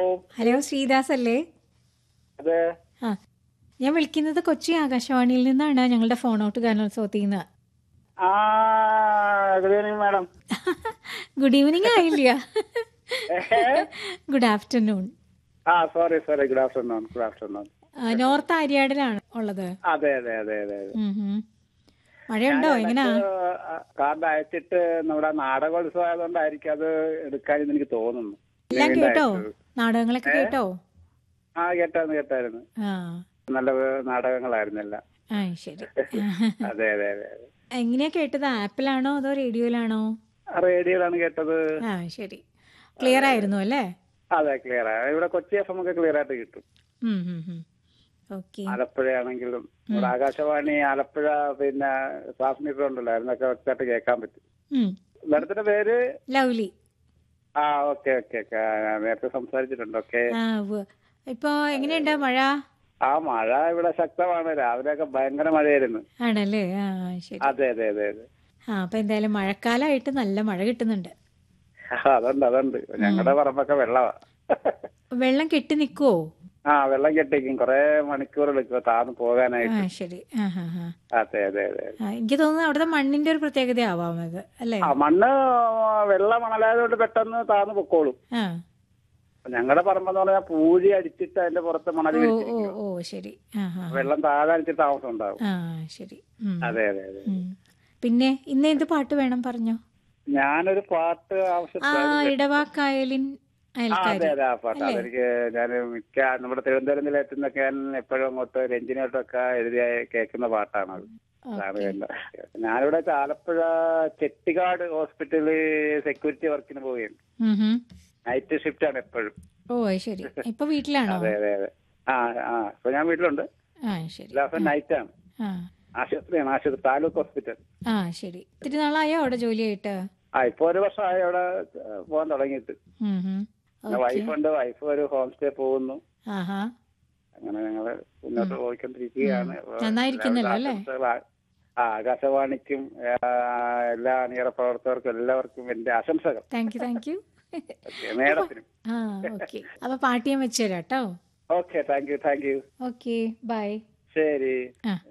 Hello Sreedas അല്ലേ? അതെ. ആ, ഞാൻ വിളിക്കുന്നത് കൊച്ചി ആകാശവാണിയിൽ നിന്നാണ്, ഞങ്ങളുടെ ഫോൺ ഔട്ട് ഗാനോത്സവത്തിൽ നിന്ന്. ആ good evening madam. Good evening ആയില്ല, good afternoon. Sorry good afternoon. North ആര്യാടിലാണ് ഉള്ളത്. അതെ. മഴയുണ്ടോ? എങ്ങനാ? കാർഡ് അയച്ചിട്ട് നമ്മുടെ നാടകോത്സവം ആയതുകൊണ്ടായിരിക്കും അത് എടുക്കാനെന്ന് എനിക്ക് തോന്നുന്നു. എല്ലാം കേട്ടോ? നാടകങ്ങളൊക്കെ കേട്ടോ? കേട്ടായിരുന്നു. ആ, നല്ല നാടകങ്ങളായിരുന്നു എല്ലാം. ശരി. അതെ. എങ്ങനെയാ കേട്ടത്? ആപ്പിലാണോ അതോ റേഡിയോയിലാണോ? റേഡിയോയിലാണ് കേട്ടത്. ശരി. ക്ലിയർ ആയിരുന്നു അല്ലേ? അതെ, ക്ലിയർ ആണ്. ഇവിടെ കൊച്ചി എഫ് എം ഒക്കെ ക്ലിയർ ആയിട്ട് കിട്ടും. ഓക്കെ. ആലപ്പുഴയാണെങ്കിലും ഇവിടെ ആകാശവാണി ആലപ്പുഴ പിന്നെ ട്രാൻസ്മിറ്റർ ഉണ്ടല്ലോ, അതിനൊക്കെ വ്യക്തമായിട്ട് കേൾക്കാൻ പറ്റും. മാഡത്തിന്റെ പേര്? ലവ്ലി. ഓക്കെ. നേരത്തെ സംസാരിച്ചിട്ടുണ്ട്. ഓക്കെ. ഇപ്പൊ എങ്ങനെയുണ്ട് മഴ? മഴ ഇവിടെ ശക്തമാണ്. രാവിലെയൊക്കെ ഭയങ്കര മഴയായിരുന്നു. ആണല്ലേ? ശരി. അതെ. അപ്പൊ എന്തായാലും മഴക്കാലമായിട്ട് നല്ല മഴ കിട്ടുന്നുണ്ട്. അതുണ്ട്. ഞങ്ങളുടെ പറമ്പൊക്കെ വെള്ളമാ. വെള്ളം കെട്ടി നിക്കുവോ? വെള്ളം കെട്ടിക്കും. കുറെ മണിക്കൂർ എടുക്കും താന്ന് പോകാനായിട്ട്. ശരി. അതെ. എനിക്ക് തോന്നുന്നു അവിടുത്തെ മണ്ണിന്റെ ഒരു പ്രത്യേകത ആവാം അത്, അല്ലേ? മണ്ണ് വെള്ള മണലായതുകൊണ്ട് പെട്ടെന്ന് താന്ന് പൊക്കോളും. ഞങ്ങളുടെ പറമ്പെന്ന് പറഞ്ഞാൽ പൂഴി അടിച്ചിട്ട് അതിന്റെ പുറത്ത് മണൽ ശരി. വെള്ളം താഴെ അടിച്ചിട്ട് താമസം ഉണ്ടാവും. ശരി. അതെ. പിന്നെ ഇന്ന് എന്ത് പാട്ട് വേണം പറഞ്ഞോ? ഞാനൊരു പാട്ട് ആവശ്യപ്പെട്ടു. ഇടവാക്കായലിൻ അയൽക്കാരി. അതെ, ആ പാട്ട്. അതെനിക്ക് ഞാൻ മിക്ക നമ്മുടെ തിരുവനന്തപുരം നിലയത്തിൽ നിന്നൊക്കെ ഞാൻ എപ്പോഴും അങ്ങോട്ട് രഞ്ജിനിയോട്ടൊക്കെ എഴുതി കേൾക്കുന്ന പാട്ടാണത്. ഞാനിവിടെ ആലപ്പുഴ ചെട്ടിക്കാട് ഹോസ്പിറ്റലിൽ സെക്യൂരിറ്റി വർക്കിന് പോവുകയാണ്. നൈറ്റ് ഷിഫ്റ്റ് ആണ് എപ്പോഴും. ശരി. ഇപ്പൊ വീട്ടിലാണോ? അതെ. ഇപ്പൊ ഞാൻ വീട്ടിലുണ്ട്. നൈറ്റ് ആണ്. ആശുപത്രി താലൂക്ക് ഹോസ്പിറ്റൽ. ശരി. ഇത്തിരി നാളായോ അവിടെ ജോലിയായിട്ട്? ഇപ്പൊ 1 വർഷമായി അവിടെ പോകാൻ തുടങ്ങിയിട്ട്. വൈഫുണ്ട്. വൈഫ് ഒരു ഹോം സ്റ്റേ പോകുന്നു. അങ്ങനെ ഞങ്ങള് മുന്നോട്ട് പോയിക്കൊണ്ടിരിക്കുകയാണ്. ആകാശവാണിക്കും എല്ലാ അണിയറ പ്രവർത്തകർക്കും എല്ലാവർക്കും എന്റെ ആശംസകൾ. Thank you. മേഡത്തിനും. അപ്പൊ പാട്ട് ഞാൻ വെച്ചുതരാം കേട്ടോ. Okay, thank you. Okay, by. ശരി.